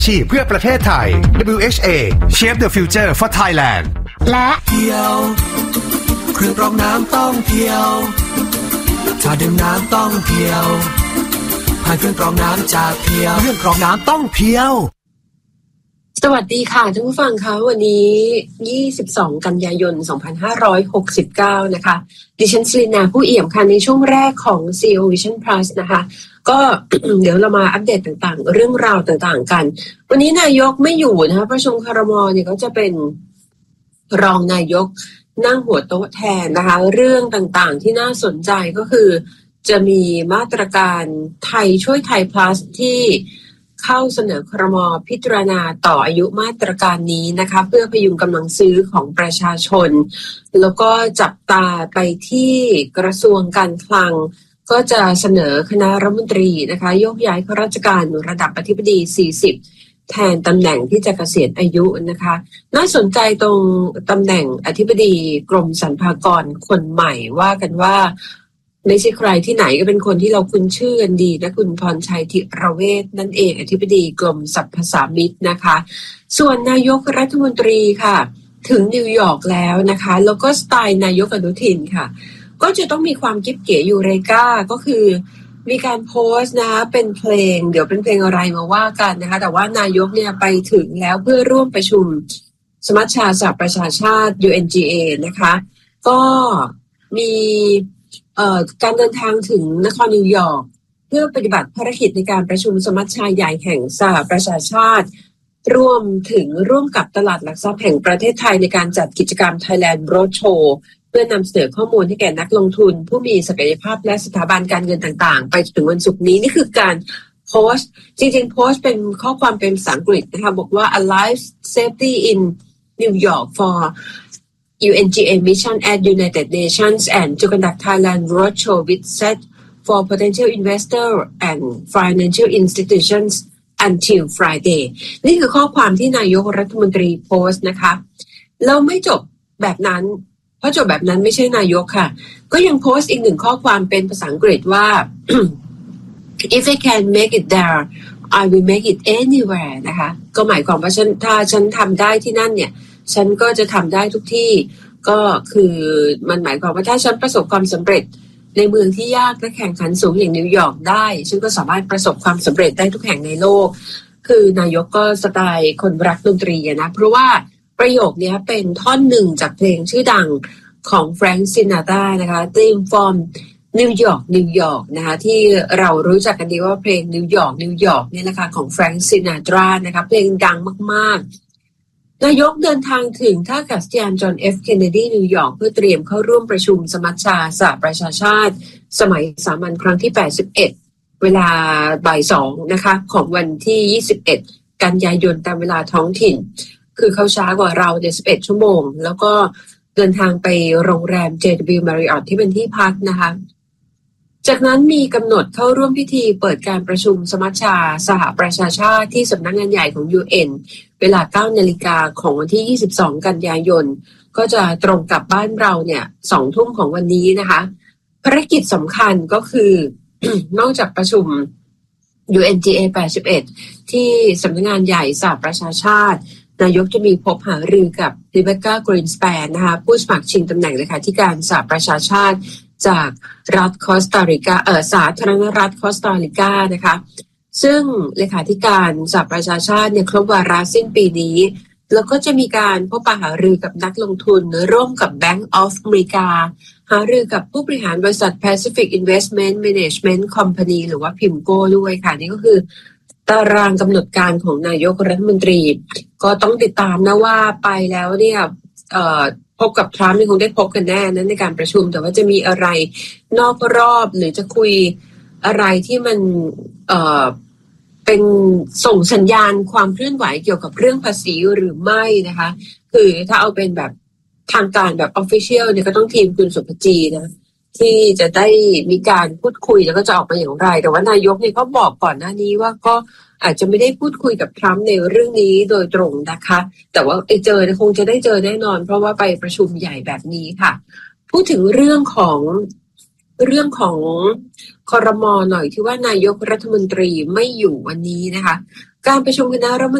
ชีพเพื่อประเทศไทย WHA Shape the Future for Thailand และเพียวเครื่องกรองน้ำต้องเพียวถ้าดื่มน้ำต้องเพียวผ่านเครื่องกรองน้ำจากเพียวเครื่องกรองน้ำต้องเพียวสวัสดีค่ะท่านผู้ฟังคะวันนี้22กันยายน2569นะคะดิฉันศิรินาผู้เอี่ยมค่ะในช่วงแรกของ CEO Vision Plus นะคะก็ เดี๋ยวเรามาอัปเดตต่างๆเรื่องราวต่างๆกันวันนี้นายกไม่อยู่นะคะประชุมครม.เนี่ยก็จะเป็นรองนายกนั่งหัวโต๊ะแทนนะคะเรื่องต่างๆที่น่าสนใจก็คือจะมีมาตรการไทยช่วยไทย plus ที่เข้าเสนอครม.พิจารณาต่ออายุมาตรการนี้นะคะเพื่อพยุงกำลังซื้อของประชาชนแล้วก็จับตาไปที่กระทรวงการคลังก็จะเสนอคณะรัฐมนตรีนะคะยกย้ายข้าราชการระดับอธิบดี40แทนตำแหน่งที่จะเกษียณอายุนะคะน่าสนใจตรงตำแหน่งอธิบดีกรมสรรพากรคนใหม่ว่ากันว่าไม่ใช่ใครที่ไหนก็เป็นคนที่เราคุ้นชื่อกันดีนะคุณพรชัยธิระเวชนั่นเองอธิบดีกรมสรรพสามิตนะคะส่วนนายกรัฐมนตรีค่ะถึงนิวยอร์กแล้วนะคะแล้วก็สไตล์นายกอนุทินค่ะก็จะต้องมีความกิ๊บเก๋ยูเรกาก็คือมีการโพสต์นะเป็นเพลงเดี๋ยวเป็นเพลงอะไรมาว่ากันนะคะแต่ว่านายกเนี่ยไปถึงแล้วเพื่อร่วมประชุมสมัชชาสหประชาชาติ UNGA นะคะก็มีการเดินทางถึงนครนิวยอร์กเพื่อปฏิบัติภารกิจในการประชุมสมัชชาใหญ่แห่งสหประชาชาติร่วมกับตลาดหลักทรัพย์แห่งประเทศไทยในการจัดกิจกรรม Thailand Roadshow เพื่อนำเสนอข้อมูลให้แก่นักลงทุนผู้มีศักยภาพและสถาบันการเงินต่างๆไปถึงวันศุกร์นี้นี่คือการโพสต์จริงๆโพสต์เป็นข้อความเป็นภาษาอังกฤษนะคะบอกว่า A Life Safety in New York for UNGA mission at United Nations and to conduct Thailand Roadshow with set for potential investor and financial institutions until Friday นี่คือข้อความที่นายกรัฐมนตรีโพสต์นะคะเราไม่จบแบบนั้นเพราะจบแบบนั้นไม่ใช่นายกค่ะก็ยังโพสต์อีกหนึ่งข้อความเป็นภาษาอังกฤษว่า If I can make it there I will make it anywhere นะคะก็หมายความว่าถ้าฉันทำได้ที่นั่นเนี่ยฉันก็จะทำได้ทุกที่ก็คือมันหมายความว่าถ้าฉันประสบความสำเร็จในเมืองที่ยากและแข่งขันสูงอย่างนิวยอร์กได้ฉันก็สามารถประสบความสำเร็จได้ทุกแห่งในโลกคือนายกก็สไตล์คนรักดนตรีนะเพราะว่าประโยคนี้เป็นท่อนหนึ่งจากเพลงชื่อดังของแฟรงค์ซินาตรานะคะ Dream from New York New York นะคะที่เรารู้จักกันดีว่าเพลง New York New York เนี่ยนะคะของแฟรงค์ซินาตรานะคะเพลงดังมากๆนายกเดินทางถึงท่าอากาศยานจอห์น F. Kennedy นิวยอร์กเพื่อเตรียมเข้าร่วมประชุมสมัชชาสหประชาชาติสมัยสามัญครั้งที่81เวลาบ่าย2นะคะของวันที่21กันยายนตามเวลาท้องถิ่นคือเขาช้ากว่าเราใน11ชั่วโมงแล้วก็เดินทางไปโรงแรม JW Marriott ที่เป็นที่พักนะคะจากนั้นมีกำหนดเข้าร่วมพิธีเปิดการประชุมสมัชชาสหประชาชาติที่สำนักงานใหญ่ของ UN เวลา 9 นาฬิกาของวันที่22กันยายนก็จะตรงกับบ้านเราเนี่ย2 ทุ่มของวันนี้นะคะภารกิจสำคัญก็คือ นอกจากประชุม UNGA 81ที่สำนักงานใหญ่สหประชาชาตินายกจะมีพบหารือกับริเบคก้ากรีนสแปนนะคะผู้สมัครชิงตำแหน่งเลขาธิการสหประชาชาติจากรัฐคอสตาริกาสาธารณรัฐคอสตาริกานะคะซึ่งเลขาธิการสหประชาชาติเนี่ยครบวาระสิ้นปีนี้แล้วก็จะมีการพบปะหารือกับนักลงทุนร่วมกับ Bank of America หารือกับผู้บริหารบริษัท Pacific Investment Management Company หรือว่า PIMCO ด้วยค่ะนี่ก็คือตารางกำหนดการของนายกรัฐมนตรีก็ต้องติดตามนะว่าไปแล้วเนี่ยพบกับทรัมป์นี่คงได้พบกันแน่นั้นในการประชุมแต่ว่าจะมีอะไรนอกรอบหรือจะคุยอะไรที่มันเป็นส่งสัญญาณความเคลื่อนไหวเกี่ยวกับเรื่องภาษีหรือไม่นะคะคือถ้าเอาเป็นแบบทางการแบบ official เนี่ยก็ต้องทีมคุณสุภจีนะที่จะได้มีการพูดคุยแล้วก็จะออกมาอย่างไรแต่ว่านายกเนี่ยก็บอกก่อนหน้านี้ว่าก็อาจจะไม่ได้พูดคุยกับทรัมป์ในเรื่องนี้โดยตรงนะคะแต่ว่าเจอคงจะได้เจอแน่นอนเพราะว่าไปประชุมใหญ่แบบนี้ค่ะพูดถึงเรื่องของเรื่องของครม.หน่อยที่ว่านายกรัฐมนตรีไม่อยู่วันนี้นะคะการประชุมคณะรัฐมนตรี